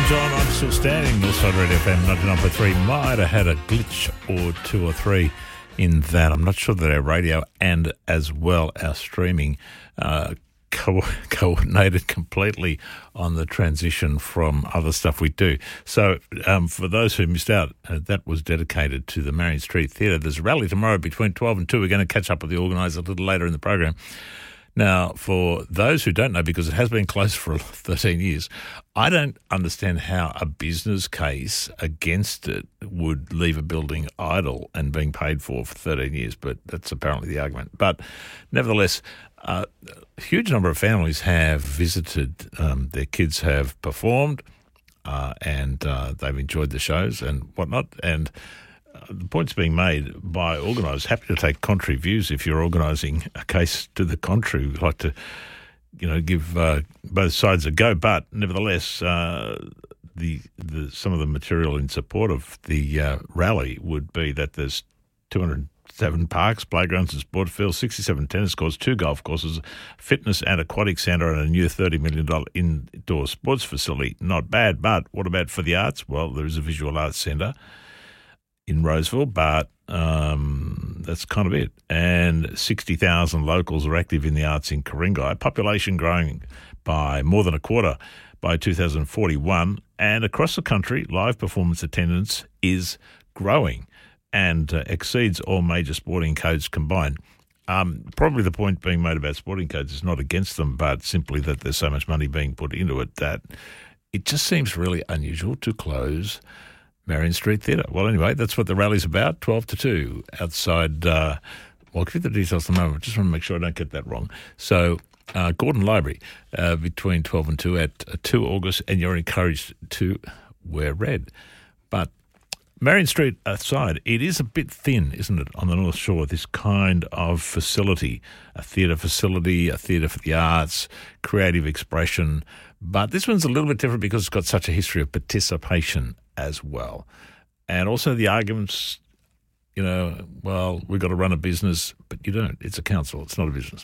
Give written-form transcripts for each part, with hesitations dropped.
John, I'm still standing. Northside Radio FM 99.3 might have had a glitch or two or three in that. I'm not sure that our radio and as well our streaming coordinated completely on the transition from other stuff we do. So for those who missed out, that was dedicated to the Marion Street Theatre. There's a rally tomorrow between 12 and 2. We're going to catch up with the organiser a little later in the program. Now, for those who don't know, because it has been closed for 13 years, I don't understand how a business case against it would leave a building idle and being paid for 13 years, but that's apparently the argument. But nevertheless, a huge number of families have visited, their kids have performed, and they've enjoyed the shows and whatnot, and the point's being made by organisers. Happy to take contrary views if you're organising a case to the contrary. We'd like to, give both sides a go. But nevertheless, some of the material in support of the rally would be that there's 207 parks, playgrounds and sport fields, 67 tennis courts, 2 golf courses, fitness and aquatic centre, and a new $30 million indoor sports facility. Not bad, but what about for the arts? Well, there is a visual arts centre in Roseville, but that's kind of it. And 60,000 locals are active in the arts in Ku-ring-gai. Population growing by more than a quarter by 2041. And across the country, live performance attendance is growing and exceeds all major sporting codes combined. Probably the point being made about sporting codes is not against them, but simply that there's so much money being put into it that it just seems really unusual to close Marion Street Theatre. Well, anyway, that's what the rally's about, 12 to 2, outside, I'll give you the details in a moment. Just want to make sure I don't get that wrong. So, Gordon Library, between 12 and 2 at 2 August, and you're encouraged to wear red. But Marion Street aside, it is a bit thin, isn't it, on the North Shore, this kind of facility, a theatre facility, a theatre for the arts, creative expression. But this one's a little bit different because it's got such a history of participation as well. And also the arguments, well, we've got to run a business, but you don't. It's a council. It's not a business.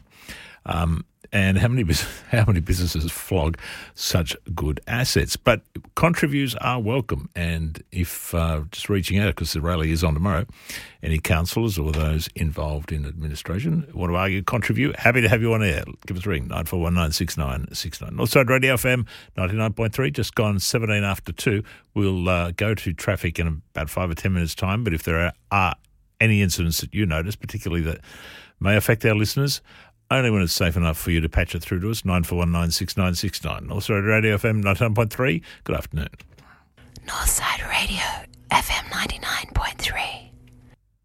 And how many businesses flog such good assets? But contributes are welcome. And if just reaching out, because the rally is on tomorrow, any councillors or those involved in administration want to argue, contribute, happy to have you on air. Give us a ring, 9419 6969. Northside Radio FM 99.3, just gone 17 after 2. We'll go to traffic in about 5 or 10 minutes' time. But if there are any incidents that you notice, particularly that may affect our listeners, only when it's safe enough for you to patch it through to us, 9419 6969. Northside Radio FM 99.3. Good afternoon. Northside Radio